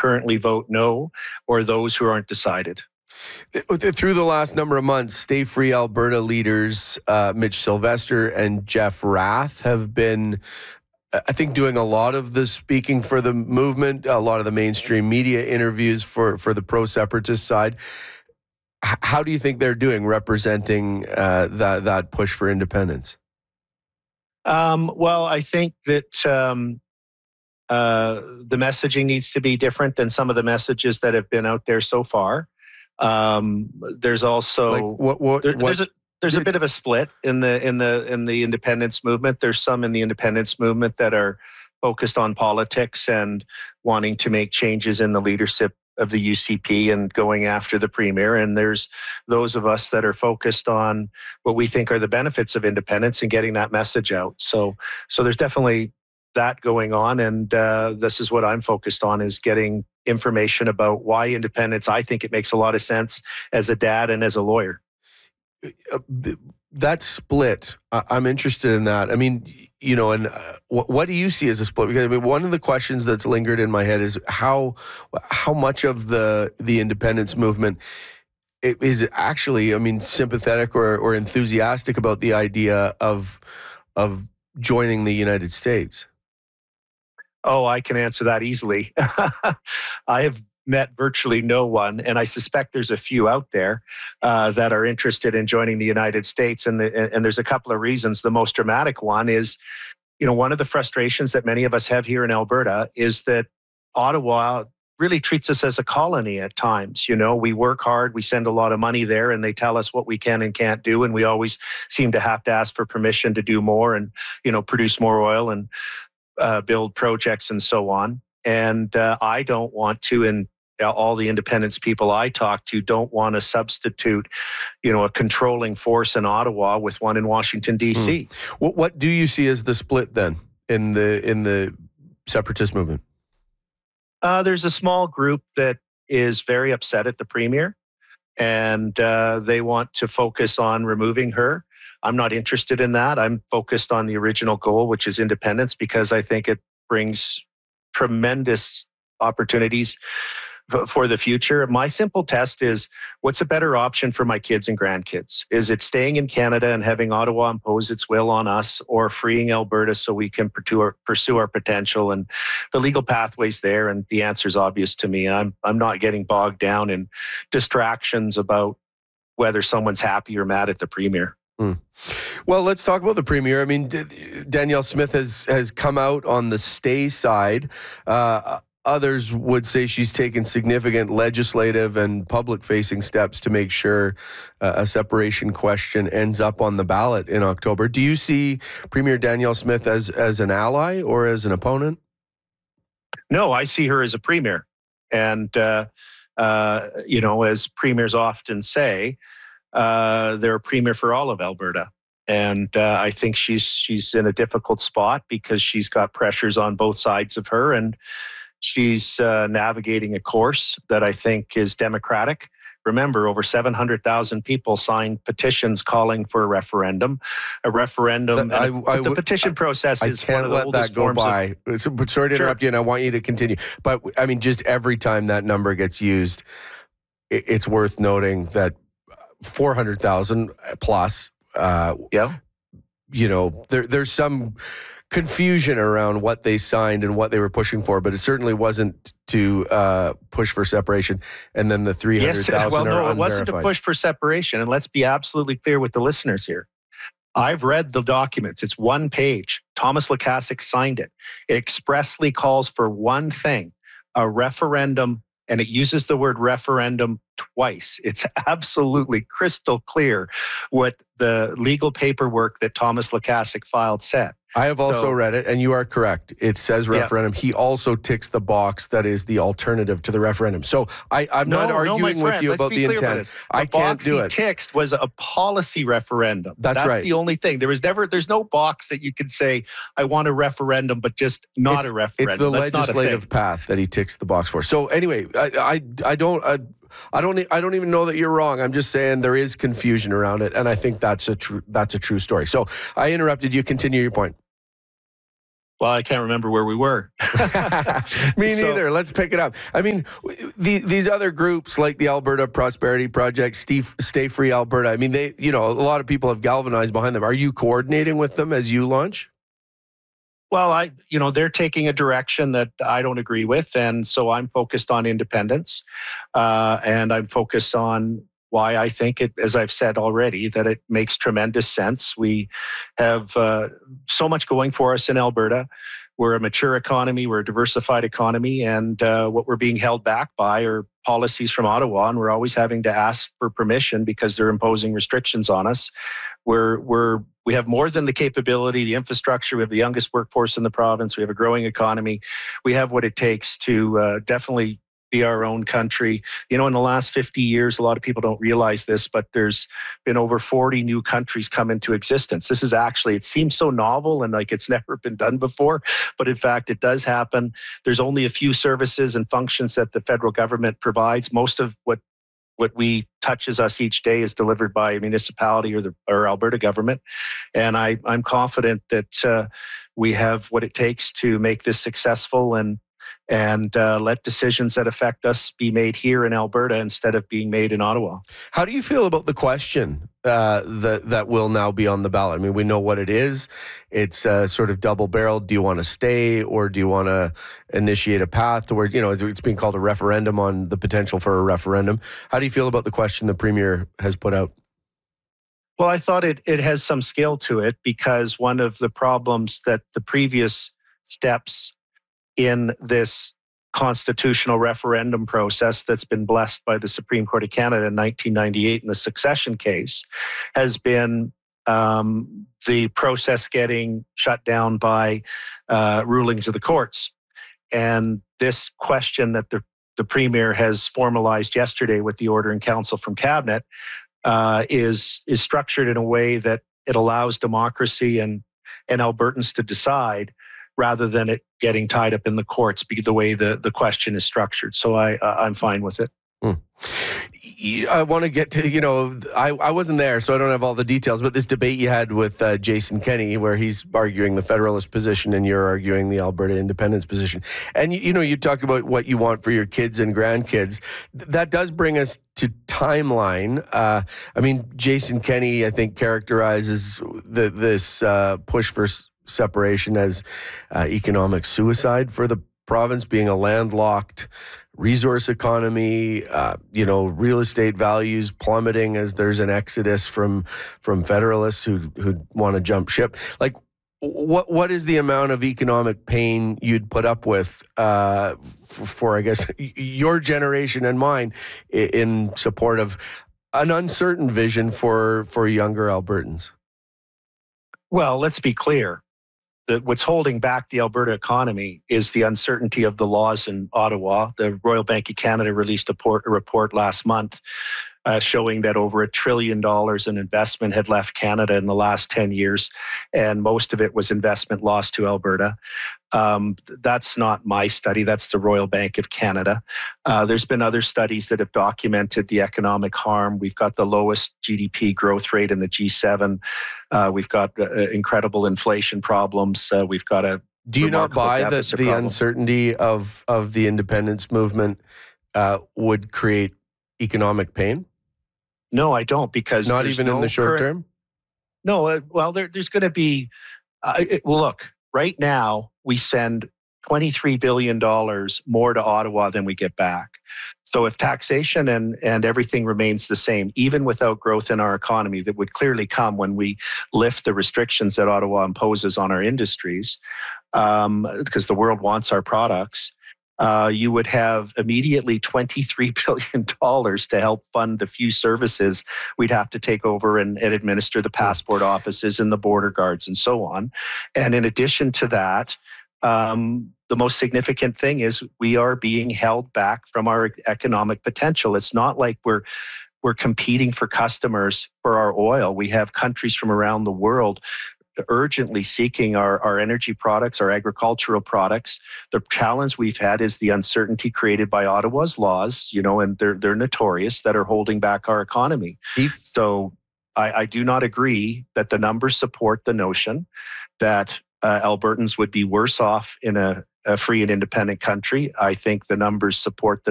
currently vote no, or those who aren't decided. Through the last number of months, Stay Free Alberta leaders Mitch Sylvester and Jeff Rath have been, I think, doing a lot of the speaking for the movement, a lot of the mainstream media interviews for the pro-separatist side. How do you think they're doing representing that push for independence? Well, I think that the messaging needs to be different than some of the messages that have been out there so far. There's also there's a bit of a split in the independence movement. There's some in the independence movement that are focused on politics and wanting to make changes in the leadership of the UCP and going after the premier. And there's those of us that are focused on what we think are the benefits of independence and getting that message out. So there's definitely that going on. And this is what I'm focused on, is getting information about why independence. I think it makes a lot of sense as a dad and as a lawyer. That split, I'm interested in that. I mean, and what do you see as a split? Because I mean, one of the questions that's lingered in my head is how much of the independence movement is actually, I mean, sympathetic or enthusiastic about the idea of joining the United States. Oh, I can answer that easily. I have met virtually no one, and I suspect there's a few out there that are interested in joining the United States. And there's a couple of reasons. The most dramatic one is, one of the frustrations that many of us have here in Alberta is that Ottawa really treats us as a colony at times. We work hard, we send a lot of money there, and they tell us what we can and can't do. And we always seem to have to ask for permission to do more and, produce more oil and build projects and so on. And I don't want to, and all the independence people I talk to don't want to substitute, a controlling force in Ottawa with one in Washington, D.C. What do you see as the split then in the separatist movement? There's a small group that is very upset at the premier, and they want to focus on removing her. I'm not interested in that. I'm focused on the original goal, which is independence, because I think it brings tremendous opportunities for the future. My simple test is, what's a better option for my kids and grandkids? Is it staying in Canada and having Ottawa impose its will on us, or freeing Alberta so we can pursue our potential? And the legal pathway's there, and the answer's obvious to me. And I'm not getting bogged down in distractions about whether someone's happy or mad at the premier. Well, let's talk about the premier. I mean, Danielle Smith has come out on the stay side. Others would say she's taken significant legislative and public-facing steps to make sure a separation question ends up on the ballot in October. Do you see Premier Danielle Smith as an ally or as an opponent? No, I see her as a premier. And, as premiers often say, they're a premier for all of Alberta. And I think she's in a difficult spot because she's got pressures on both sides of her, and she's navigating a course that I think is democratic. Remember, over 700,000 people signed petitions calling for a referendum. The petition process is one of the oldest forms. I can't let that go by. Sorry to interrupt you, and I want you to continue. But I mean, just every time that number gets used, it's worth noting that 400,000 plus. There's some confusion around what they signed and what they were pushing for, but it certainly wasn't to push for separation. And then the 300,000 are unverified. It wasn't to push for separation. And let's be absolutely clear with the listeners here. I've read the documents. It's one page. Thomas Lukaszuk signed it. It expressly calls for one thing, a referendum, and it uses the word referendum twice. It's absolutely crystal clear what the legal paperwork that Thomas Lukaszuk filed said. I have also read it, and you are correct. It says referendum. Yeah. He also ticks the box that is the alternative to the referendum. So I'm not arguing with you about the intent. I can't do it. The box he ticked was a policy referendum. That's right. That's the only thing. There's no box that you could say, I want a referendum, but just not a referendum. It's the legislative path that he ticks the box for. So anyway, I don't even know that you're wrong. I'm just saying there is confusion around it, and I think that's a true story. So I interrupted you. Continue your point. Well, I can't remember where we were. Me neither. Let's pick it up. I mean, these other groups like the Alberta Prosperity Project, Stay Free Alberta, I mean, they, a lot of people have galvanized behind them. Are you coordinating with them as you launch? Well, they're taking a direction that I don't agree with. And so I'm focused on independence. And I'm focused on why I think it, as I've said already, that it makes tremendous sense. We have so much going for us in Alberta. We're a mature economy, we're a diversified economy, and what we're being held back by are policies from Ottawa, and we're always having to ask for permission because they're imposing restrictions on us. We have more than the capability, the infrastructure. We have the youngest workforce in the province. We have a growing economy. We have what it takes to definitely be our own country. In the last 50 years, a lot of people don't realize this, but there's been over 40 new countries come into existence. This is actually, it seems so novel and like it's never been done before, but in fact, it does happen. There's only a few services and functions that the federal government provides. Most of what we touches us each day is delivered by a municipality or Alberta government. And I'm confident that we have what it takes to make this successful and let decisions that affect us be made here in Alberta instead of being made in Ottawa. How do you feel about the question that will now be on the ballot? I mean, we know what it is. It's sort of double-barreled. Do you want to stay or do you want to initiate a path to where, it's being called a referendum on the potential for a referendum? How do you feel about the question the Premier has put out? Well, I thought it has some skill to it because one of the problems that the previous steps in this constitutional referendum process that's been blessed by the Supreme Court of Canada in 1998 in the succession case has been the process getting shut down by rulings of the courts. And this question that the Premier has formalized yesterday with the order in council from Cabinet is structured in a way that it allows democracy and Albertans to decide rather than it getting tied up in the courts, the way the question is structured. So I'm fine with it. I want to get to, I wasn't there, so I don't have all the details, but this debate you had with Jason Kenney, where he's arguing the Federalist position and you're arguing the Alberta independence position. And, you talked about what you want for your kids and grandkids. That does bring us to timeline. Jason Kenney, I think, characterizes this push for separation as economic suicide for the province, being a landlocked resource economy, real estate values plummeting as there's an exodus from federalists who want to jump ship. Like, what is the amount of economic pain you'd put up with for I guess your generation and mine in support of an uncertain vision for younger Albertans? Well, let's be clear. What's holding back the Alberta economy is the uncertainty of the laws in Ottawa. The Royal Bank of Canada released a report last month showing that over $1 trillion in investment had left Canada in the last 10 years, and most of it was investment lost to Alberta. That's not my study. That's the Royal Bank of Canada. There's been other studies that have documented the economic harm. We've got the lowest GDP growth rate in the G7. We've got incredible inflation problems. We've got a Do you not buy that the uncertainty of the independence movement would create economic pain? No, I don't, because not even in the short term. No, there's going to be. Look, right now we send $23 billion more to Ottawa than we get back. So if taxation and everything remains the same, even without growth in our economy, that would clearly come when we lift the restrictions that Ottawa imposes on our industries, because the world wants our products. You would have immediately $23 billion to help fund the few services we'd have to take over and administer the passport offices and the border guards and so on. And in addition to that, the most significant thing is we are being held back from our economic potential. It's not like we're competing for customers for our oil. We have countries from around the world urgently seeking our energy products, our agricultural products. The challenge we've had is the uncertainty created by Ottawa's laws, and they're notorious, that are holding back our economy. So I do not agree that the numbers support the notion that Albertans would be worse off in a free and independent country. I think the numbers support the